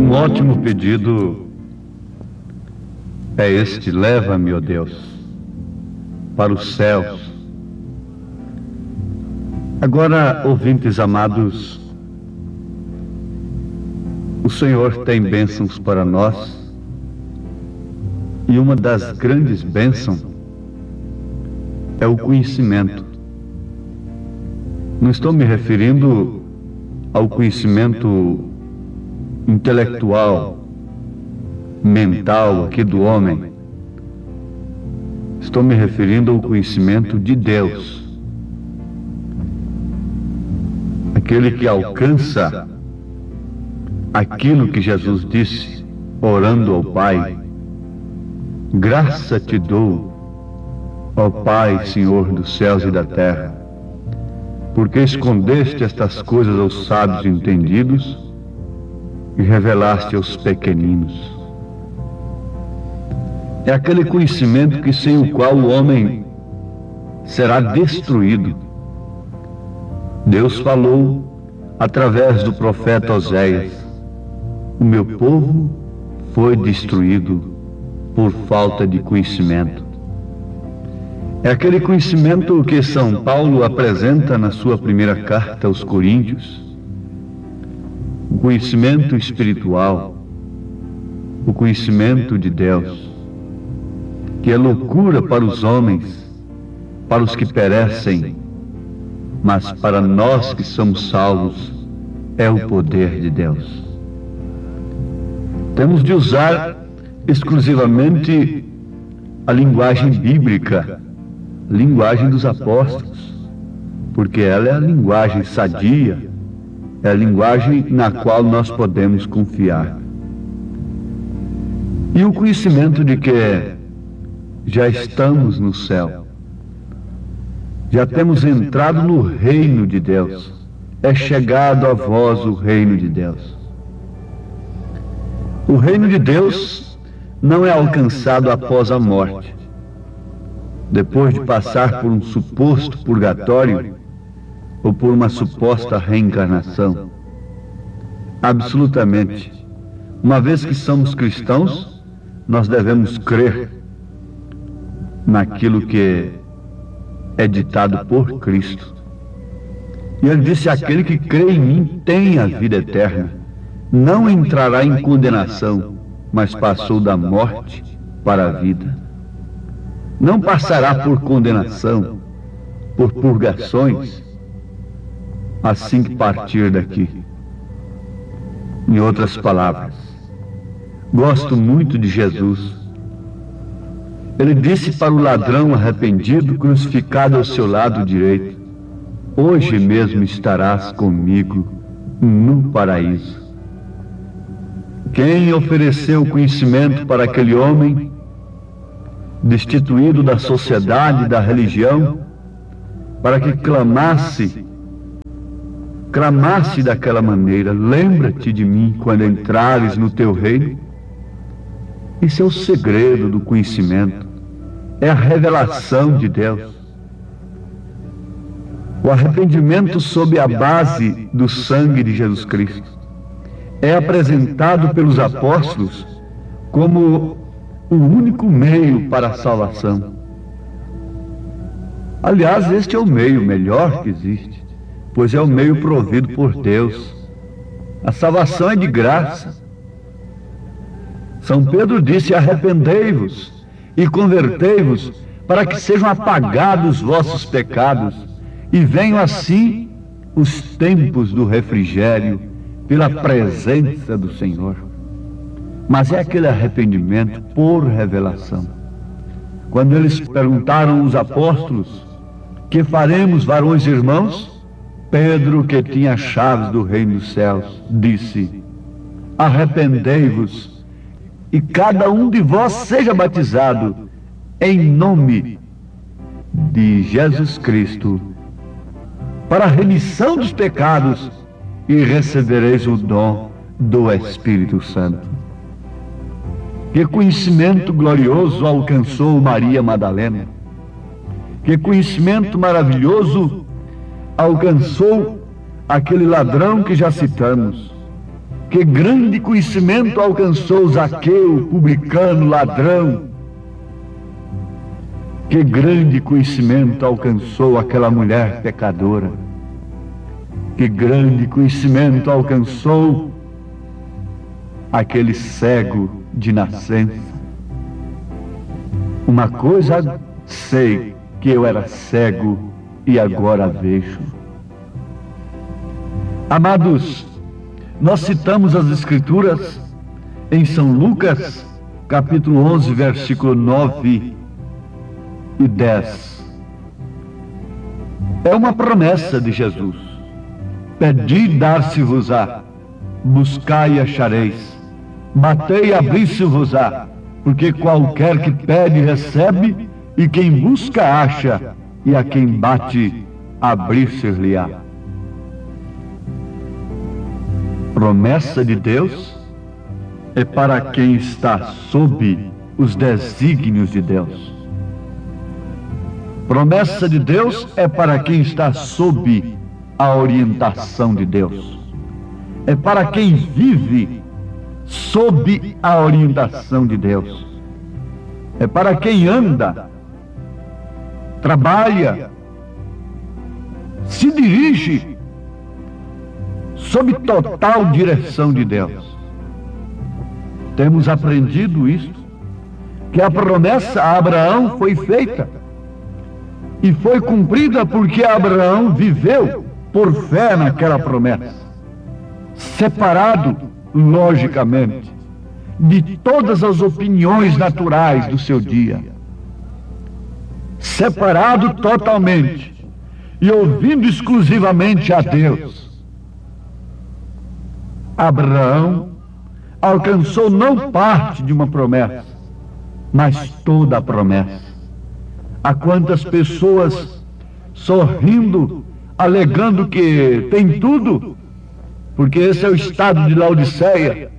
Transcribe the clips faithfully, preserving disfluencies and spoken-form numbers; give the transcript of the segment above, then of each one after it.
Um ótimo pedido é este: leva-me, ó Deus, para os céus. Agora, ouvintes amados, o Senhor tem bênçãos para nós, e uma das grandes bênçãos é o conhecimento. Não estou me referindo ao conhecimento intelectual, mental aqui do homem. Estou me referindo ao conhecimento de Deus. Aquele que alcança aquilo que Jesus disse, orando ao Pai: graça te dou, ó Pai, Senhor dos céus e da terra, porque escondeste estas coisas aos sábios entendidos e revelaste aos pequeninos. É aquele conhecimento que sem o qual o homem será destruído. Deus falou através do profeta Oséias: o meu povo foi destruído por falta de conhecimento. É aquele conhecimento que São Paulo apresenta na sua primeira carta aos Coríntios, o conhecimento espiritual, o conhecimento de Deus, que é loucura para os homens, para os que perecem, mas para nós que somos salvos é o poder de Deus. Temos de usar exclusivamente a linguagem bíblica, a linguagem dos apóstolos, porque ela é a linguagem sadia, é a linguagem na qual nós podemos confiar. E o conhecimento de que já estamos no céu, já temos entrado no reino de Deus, é chegado a vós o reino de Deus. O reino de Deus não é alcançado após a morte, depois de passar por um suposto purgatório ou por uma suposta reencarnação. Absolutamente. Uma vez que somos cristãos, nós devemos crer naquilo que é ditado por Cristo. E ele disse: aquele que crê em mim tem a vida eterna, não entrará em condenação, mas passou da morte para a vida. Não passará por condenação, por purgações, assim que partir daqui. Em outras palavras, gosto muito de Jesus. Ele disse para o ladrão arrependido, crucificado ao seu lado direito: hoje mesmo estarás comigo no paraíso. Quem ofereceu conhecimento para aquele homem, destituído da sociedade e da religião, para que clamasse, clamasse daquela maneira: lembra-te de mim quando entrares no teu reino? Esse é o segredo do conhecimento, é a revelação de Deus. O arrependimento sob a base do sangue de Jesus Cristo é apresentado pelos apóstolos como o único meio para a salvação. Aliás, este é o meio melhor que existe, pois é o meio provido por Deus. A salvação é de graça. São Pedro disse: arrependei-vos e convertei-vos, para que sejam apagados os vossos pecados e venham assim os tempos do refrigério pela presença do Senhor. Mas é aquele arrependimento por revelação. Quando eles perguntaram aos apóstolos: que faremos, varões e irmãos? Pedro, que tinha as chaves do reino dos céus, disse: arrependei-vos e cada um de vós seja batizado em nome de Jesus Cristo para a remissão dos pecados, e recebereis o dom do Espírito Santo. Que conhecimento glorioso alcançou Maria Madalena! Que conhecimento maravilhoso alcançou aquele ladrão que já citamos! Que grande conhecimento alcançou Zaqueu, publicano, ladrão. Que grande conhecimento alcançou aquela mulher pecadora. Que grande conhecimento alcançou aquele cego de nascença. Uma coisa sei, que eu era cego e agora vejo. Amados, nós citamos as Escrituras em São Lucas, capítulo onze, versículo nove e dez. É uma promessa de Jesus. Pedi, dar-se-vos-á, buscai e achareis, batei e abri-se-vos-á, porque qualquer que pede recebe, e quem busca acha, e a quem bate abrir-se-lhe-á. Promessa de Deus é para quem está sob os desígnios de Deus. Promessa de Deus é para quem está sob a orientação de Deus. É para quem vive sob a orientação de Deus. É para quem anda, trabalha, se dirige sob total direção de Deus. Temos aprendido isto, que a promessa a Abraão foi feita e foi cumprida porque Abraão viveu por fé naquela promessa, separado, logicamente, de todas as opiniões naturais do seu dia, separado totalmente e ouvindo exclusivamente a Deus. Abraão alcançou não parte de uma promessa, mas toda a promessa. Há quantas pessoas sorrindo, alegando que tem tudo, porque esse é o estado de Laodiceia,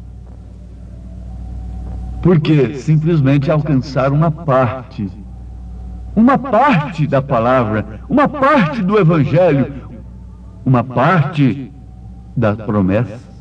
porque simplesmente alcançaram uma parte, uma parte da palavra, uma parte do Evangelho, uma parte da promessa.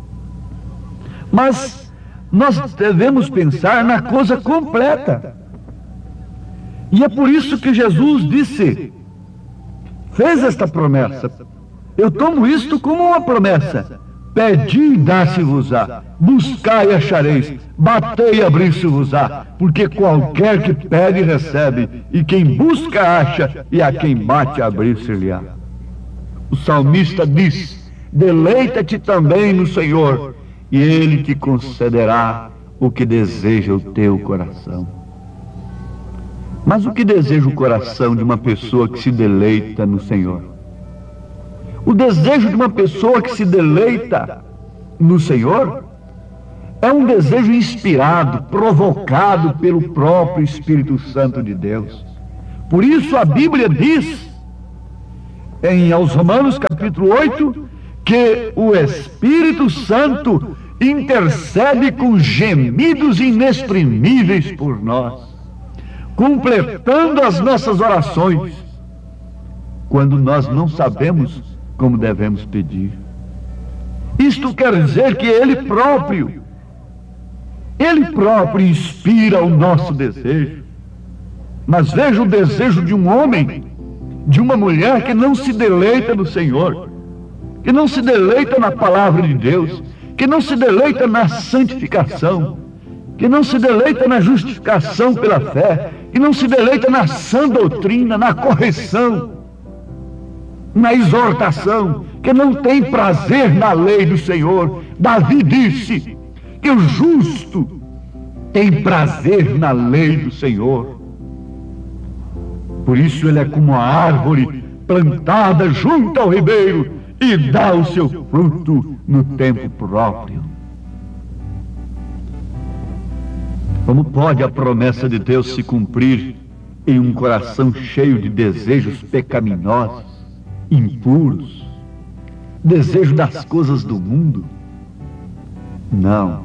Mas nós devemos pensar na coisa completa. E é por isso que Jesus disse, fez esta promessa. Eu tomo isto como uma promessa. Pedi e dar-se-vos-á, buscai e achareis, batei e abrir-se-vos-á, porque qualquer que pede recebe, e quem busca acha, e a quem bate abrir-se-lhe-á. O salmista diz, deleita-te também no Senhor, e Ele te concederá o que deseja o teu coração. Mas o que deseja o coração de uma pessoa que se deleita no Senhor? O desejo de uma pessoa que se deleita no Senhor é um desejo inspirado, provocado pelo próprio Espírito Santo de Deus. Por isso a Bíblia diz, em aos Romanos capítulo oito, que o Espírito Santo intercede com gemidos inexprimíveis por nós, completando as nossas orações, quando nós não sabemos como devemos pedir. Isto quer dizer que Ele próprio, Ele próprio inspira o nosso desejo. Mas veja o desejo de um homem, de uma mulher que não se deleita no Senhor, que não se deleita na palavra de Deus, que não se deleita na santificação, que não se deleita na justificação pela fé, que não se deleita na sã doutrina, na correção, na exortação, que não tem prazer na lei do Senhor. Davi disse que o justo tem prazer na lei do Senhor. Por isso ele é como a árvore plantada junto ao ribeiro e dá o seu fruto no tempo próprio. Como pode a promessa de Deus se cumprir em um coração cheio de desejos pecaminosos, impuros, desejo das coisas do mundo? Não.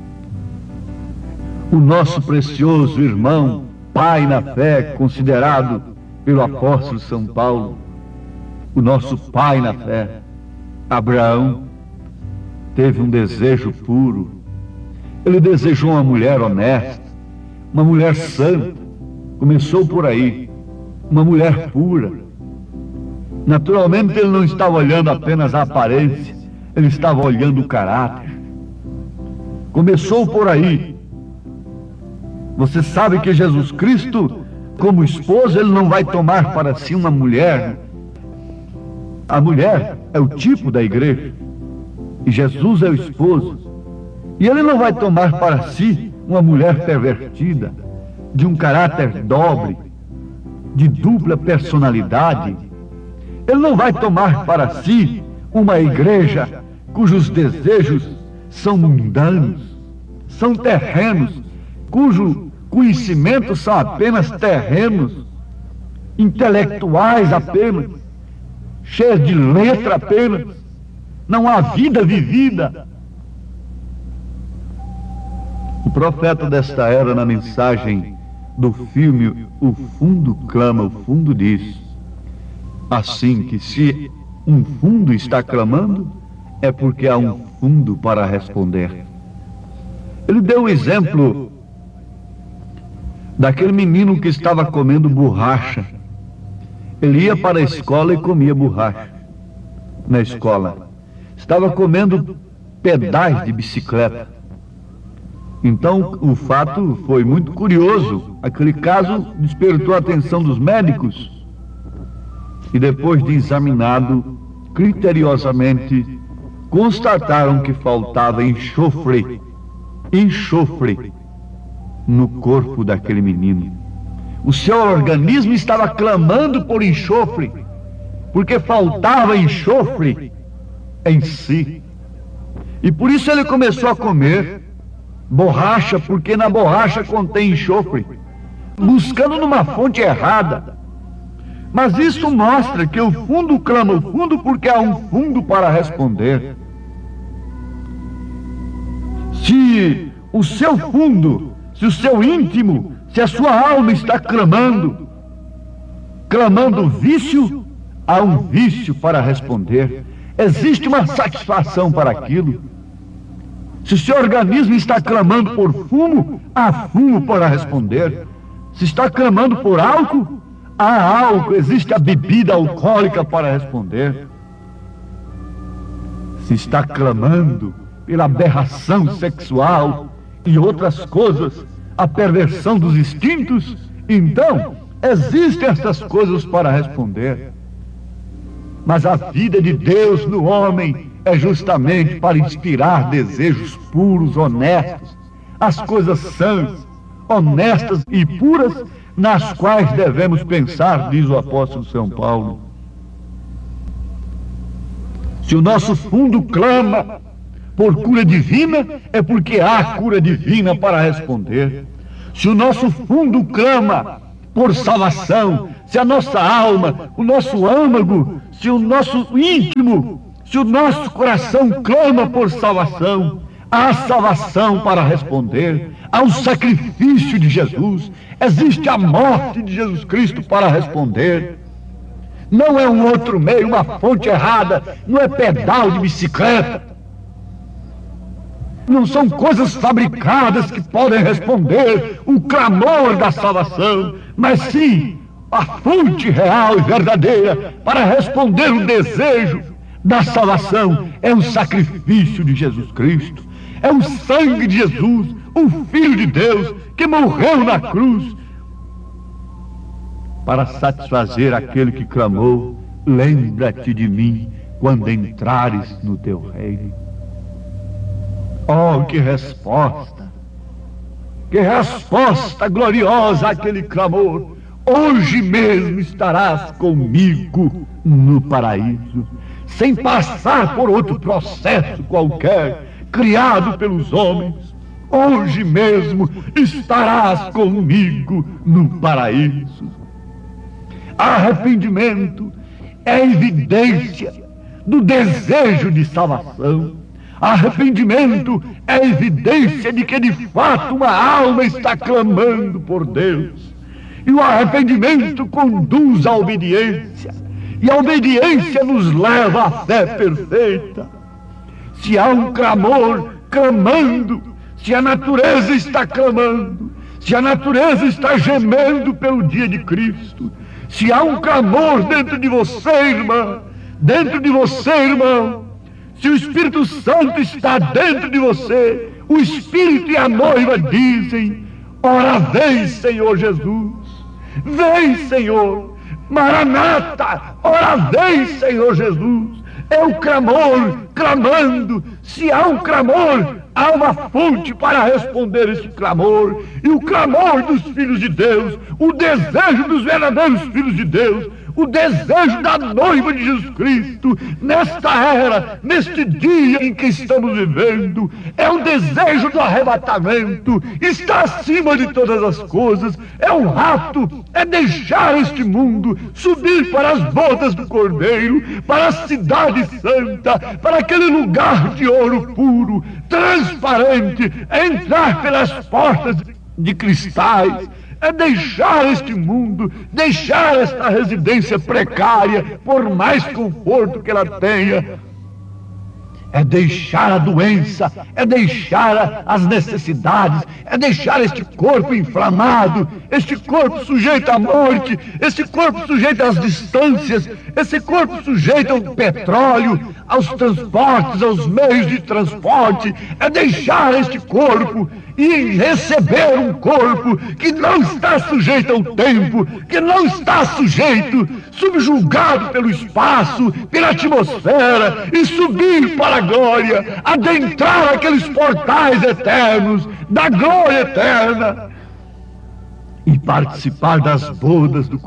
O nosso precioso irmão, pai na fé, considerado pelo apóstolo São Paulo, o nosso pai na fé, Abraão, teve um desejo puro. Ele desejou uma mulher honesta, uma mulher santa. Começou por aí, uma mulher pura. Naturalmente ele não estava olhando apenas a aparência, ele estava olhando o caráter. Começou por aí. Você sabe que Jesus Cristo, como esposo, ele não vai tomar para si uma mulher. A mulher é o tipo da igreja, e Jesus é o esposo. E ele não vai tomar para si uma mulher pervertida, de um caráter dobre, de dupla personalidade. Ele não vai tomar para si uma igreja cujos desejos são mundanos, são terrenos, cujo conhecimentos são apenas terrenos, intelectuais apenas, cheios de letra apenas, não há vida vivida. O profeta desta era, na mensagem do filme O Fundo Clama, o Fundo diz assim, que se um fundo está clamando, é porque há um fundo para responder. Ele deu o exemplo daquele menino que estava comendo borracha. Ele ia para a escola e comia borracha na escola. Estava comendo pedais de bicicleta. Então, o fato foi muito curioso. Aquele caso despertou a atenção dos médicos. E depois de examinado criteriosamente, constataram que faltava enxofre, enxofre no corpo daquele menino. O seu organismo estava clamando por enxofre, porque faltava enxofre em si. E por isso ele começou a comer borracha, porque na borracha contém enxofre, buscando numa fonte errada. Mas isso mostra que o fundo clama o fundo porque há um fundo para responder. Se o seu fundo, se o seu íntimo, se a sua alma está clamando, clamando vício, há um vício para responder. Existe uma satisfação para aquilo. Se o seu organismo está clamando por fumo, há fumo para responder. Se está clamando por álcool, há álcool, existe a bebida alcoólica para responder. Se está clamando pela aberração sexual e outras coisas, a perversão dos instintos, então existem essas coisas para responder. Mas a vida de Deus no homem é justamente para inspirar desejos puros, honestos, as coisas sãs, honestas e puras, nas quais devemos pensar, diz o apóstolo São Paulo. Se o nosso fundo clama por cura divina, é porque há cura divina para responder. Se o nosso fundo clama por salvação, se a nossa alma, o nosso âmago, se o nosso íntimo, se o nosso coração clama por salvação, há salvação para responder. Há um sacrifício de Jesus, existe a morte de Jesus Cristo para responder. Não é um outro meio, uma fonte errada, não é pedal de bicicleta. Não são coisas fabricadas que podem responder o clamor da salvação, mas sim a fonte real e verdadeira para responder o desejo da salvação. É um sacrifício de Jesus Cristo, é o sangue de Jesus, o Filho de Deus, que morreu na cruz para satisfazer aquele que clamou: lembra-te de mim quando entrares no teu reino. Oh, que resposta! Que resposta gloriosa àquele clamor! Hoje mesmo estarás comigo no paraíso, sem passar por outro processo qualquer, criado pelos homens. Hoje mesmo estarás comigo no paraíso. Arrependimento é evidência do desejo de salvação. Arrependimento é evidência de que de fato uma alma está clamando por Deus. E o arrependimento conduz à obediência. E a obediência nos leva à fé perfeita. se há um clamor clamando, se a natureza está clamando, se a natureza está gemendo pelo dia de Cristo, se há um clamor dentro de você, irmã, dentro de você, irmão, se o Espírito Santo está dentro de você, o Espírito e a noiva dizem: ora vem, Senhor Jesus, vem, Senhor, Maranata, ora vem, Senhor Jesus. É o clamor clamando. Se há um clamor, há uma fonte para responder esse clamor. E o clamor dos filhos de Deus, o desejo dos verdadeiros filhos de Deus, o desejo da noiva de Jesus Cristo, nesta era, neste dia em que estamos vivendo, é o desejo do arrebatamento, está acima de todas as coisas, é um rapto, é deixar este mundo, subir para as bodas do Cordeiro, para a cidade santa, para aquele lugar de ouro puro, transparente, entrar pelas portas de cristais, é deixar este mundo, deixar esta residência precária, por mais conforto que ela tenha, é deixar a doença, é deixar as necessidades, é deixar este corpo inflamado, este corpo sujeito à morte, este corpo sujeito às distâncias, esse corpo sujeito ao petróleo, aos transportes, aos meios de transporte, é deixar este corpo e receber um corpo que não está sujeito ao tempo, que não está sujeito, subjugado pelo espaço, pela atmosfera, e subir para a glória, adentrar aqueles portais eternos da glória eterna e participar das bodas do